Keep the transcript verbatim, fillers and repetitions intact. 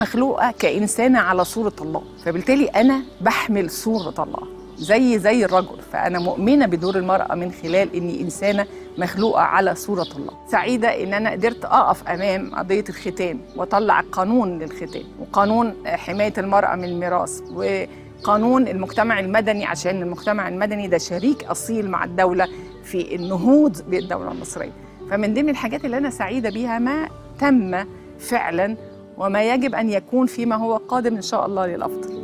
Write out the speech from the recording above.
مخلوقة كإنسانة على صورة الله، فبالتالي أنا بحمل صورة الله زي زي الرجل، فأنا مؤمنة بدور المرأة من خلال إني إنسانة مخلوقة على صورة الله. سعيدة إن أنا قدرت أقف أمام قضية الختان وأطلع قانون للختان وقانون حماية المرأة من الميراث وقانون المجتمع المدني، عشان المجتمع المدني ده شريك أصيل مع الدولة في النهوض بالدولة المصرية. فمن ضمن الحاجات اللي أنا سعيدة بيها ما تم فعلاً وما يجب أن يكون فيما هو قادم إن شاء الله للأفضل.